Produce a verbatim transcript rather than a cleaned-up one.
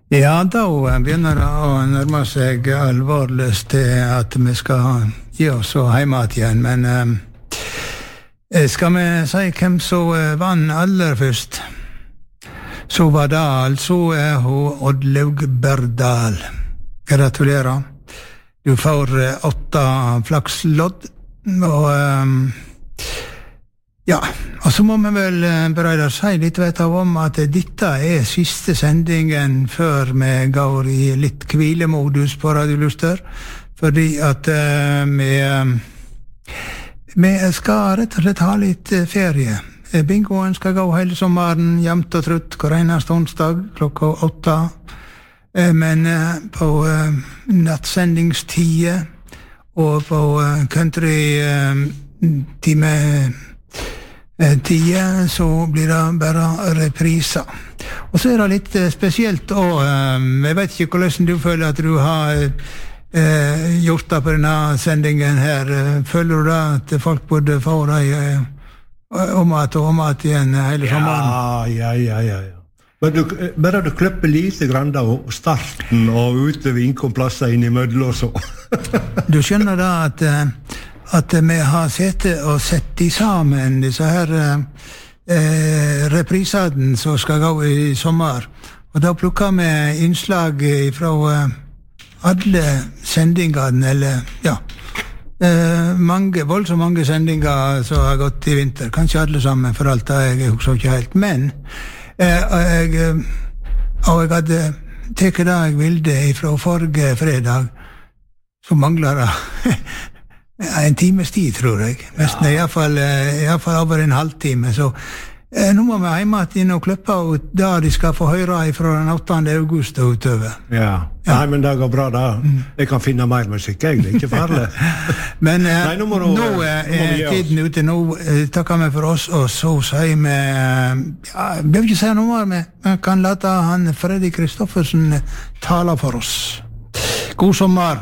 Ja, da begynner det å nærme seg alvorligst til at vi skal gi oss hjemme igjen, men eh, skal vi si hvem som vann aller først? Så var det altså eh, hun Oddlaug Berdal. Gratulerer. Du får eh, åtte flakslodd, og eh, ja, og så må vi vel bare si litt vet jeg, om at dette er siste sendingen før vi går i litt hvilemodus på Radio Luster, fordi at uh, vi, vi skal rett og slett ha litt ferie. Bingoen skal gå hele sommeren, jevnt og trutt, hver eneste onsdag klokka åtte, uh, men uh, på uh, nattsendingstid og på uh, country-time uh, tida, så blir det bare repriser. Og så er det litt spesielt, og jeg vet ikke hvordan du føler at du har eh, gjort det på denne sendingen her. Føler du da at folk burde få deg eh, om at og om at igjen hele sommeren? Ja, ja, ja, ja. Men du, bare du klipper lite grann av starten og utover innkomplasser inn i mødler og så. Du skjønner da at at vi har sett og sett de sammen, disse her eh, reprisene som skal gå i sommer. Og da plukker vi innslag fra eh, alle sendingene, eller ja, eh, mange, voldsomt mange sendinger som har gått i vinter. Kanskje alle sammen, for alt det jeg husker ikke helt. Men eh, jeg, og jeg hadde teket det jeg ville fra forrige fredag, så mangler det en times tid, tror jeg. Nesten, ja. i, hvert fall, I hvert fall over en halvtime. Så eh, nå må vi hjemme inn og klippe ut der de skal få høre fra den åttende august og utover. Ja. ja, nei, men det går bra da. Mm. Jeg kan finne mer musikk, jeg. Det er ikke farlig. men eh, nei, nå, må du, nå er nå tiden ute. Nå eh, takker vi for oss, og så sier vi eh, ja, jeg vil ikke si noe mer, men vi kan late han Freddy Kristoffersen tale for oss. God sommer!